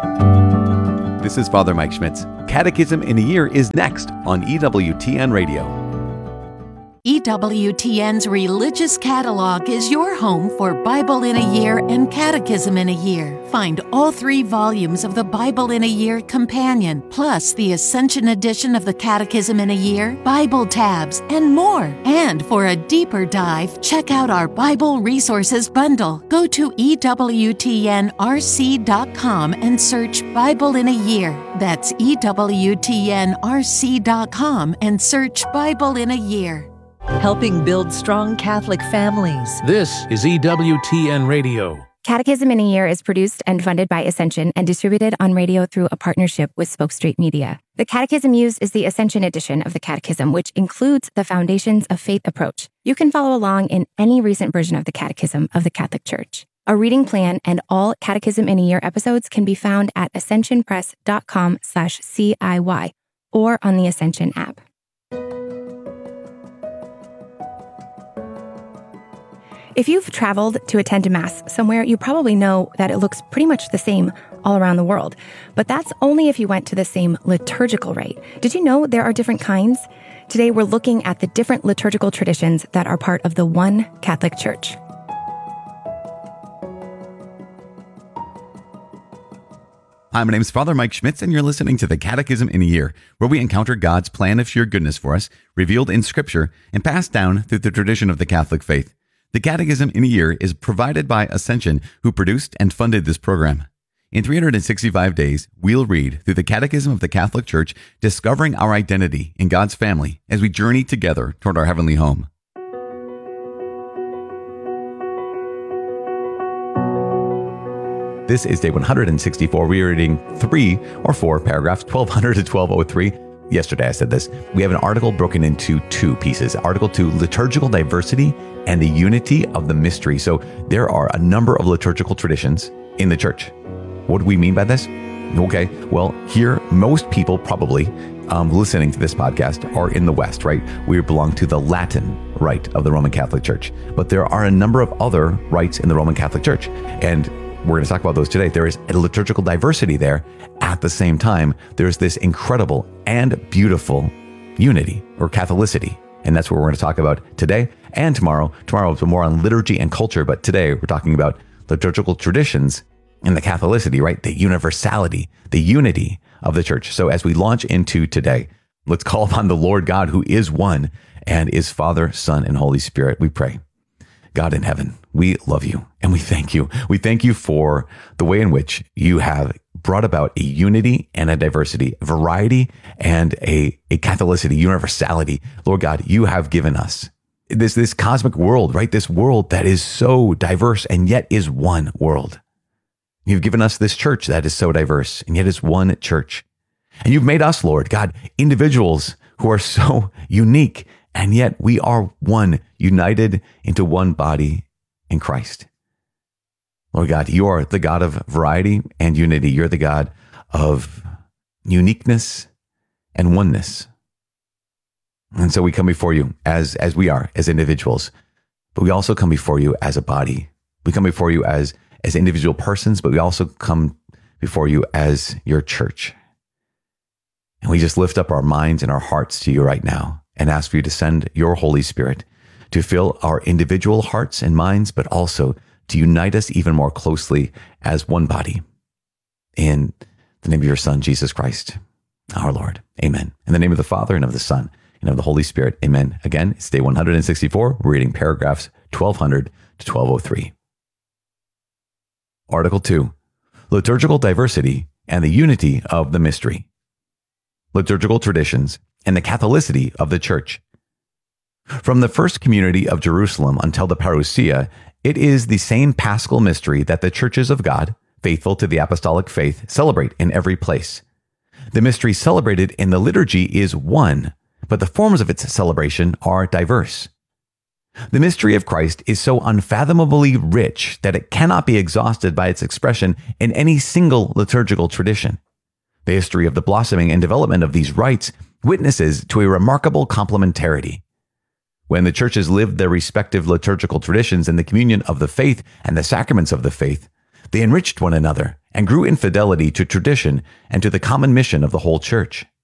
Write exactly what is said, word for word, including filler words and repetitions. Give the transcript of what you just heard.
This is Father Mike Schmitz. Catechism in a Year is next on E W T N Radio. E W T N's Religious Catalog is your home for Bible in a Year and Catechism in a Year. Find all three volumes of the Bible in a Year Companion, plus the Ascension edition of the Catechism in a Year, Bible tabs, and more. And for a deeper dive, check out our Bible Resources Bundle. Go to E W T N R C dot com and search Bible in a Year. That's E W T N R C dot com and search Bible in a Year. Helping build strong Catholic families. This is E W T N Radio. Catechism in a Year is produced and funded by Ascension and distributed on radio through a partnership with Spoke Street Media. The catechism used is the Ascension edition of the Catechism, which includes the Foundations of Faith approach. You can follow along in any recent version of the Catechism of the Catholic Church. A reading plan and all Catechism in a Year episodes can be found at ascensionpress.com slash CIY or on the Ascension app. If you've traveled to attend a Mass somewhere, you probably know that it looks pretty much the same all around the world. But that's only if you went to the same liturgical rite. Did you know there are different kinds? Today, we're looking at the different liturgical traditions that are part of the one Catholic Church. Hi, my name is Father Mike Schmitz, and you're listening to the Catechism in a Year, where we encounter God's plan of sheer goodness for us, revealed in Scripture, and passed down through the tradition of the Catholic faith. The Catechism in a Year is provided by Ascension, who produced and funded this program. In three hundred sixty-five days, we'll read through the Catechism of the Catholic Church, discovering our identity in God's family as we journey together toward our heavenly home. This is day one hundred sixty-four. We are reading three or four paragraphs, twelve hundred to twelve oh three. Yesterday I said this. We have an article broken into two pieces. Article two, liturgical diversity and the unity of the mystery. So there are a number of liturgical traditions in the church. What do we mean by this? Okay, well, here, most people probably um, listening to this podcast are in the West, right? We belong to the Latin rite of the Roman Catholic Church. But there are a number of other rites in the Roman Catholic Church. And we're going to talk about those today. There is a liturgical diversity there. At the same time, there's this incredible and beautiful unity or Catholicity. And that's what we're going to talk about today and tomorrow. Tomorrow is more on liturgy and culture, but today we're talking about liturgical traditions and the Catholicity, right? The universality, the unity of the church. So as we launch into today, let's call upon the Lord God, who is one and is Father, Son, and Holy Spirit. We pray. God in heaven, we love you and we thank you. We thank you for the way in which you have brought about a unity and a diversity, a variety and a, a Catholicity, universality. Lord God, you have given us this, this cosmic world, right? This world that is so diverse and yet is one world. You've given us this church that is so diverse and yet is one church. And you've made us, Lord God, individuals who are so unique, and yet we are one, united into one body in Christ. Lord God, you are the God of variety and unity. You're the God of uniqueness and oneness. And so we come before you as, as we are, as individuals, but we also come before you as a body. We come before you as, as individual persons, but we also come before you as your church. And we just lift up our minds and our hearts to you right now and ask for you to send your Holy Spirit to fill our individual hearts and minds, but also to unite us even more closely as one body. In the name of your Son, Jesus Christ, our Lord. Amen. In the name of the Father, and of the Son, and of the Holy Spirit. Amen. Again, it's day one hundred sixty-four. We're reading paragraphs twelve hundred to twelve oh three. Article two, liturgical diversity and the unity of the mystery. Liturgical traditions and the Catholicity of the Church. From the first community of Jerusalem until the parousia, it is the same paschal mystery that the churches of God, faithful to the apostolic faith, celebrate in every place. The mystery celebrated in the liturgy is one, but the forms of its celebration are diverse. The mystery of Christ is so unfathomably rich that it cannot be exhausted by its expression in any single liturgical tradition. The history of the blossoming and development of these rites witnesses to a remarkable complementarity. When the churches lived their respective liturgical traditions in the communion of the faith and the sacraments of the faith, They enriched one another and grew in fidelity to tradition and to the common mission of the whole church.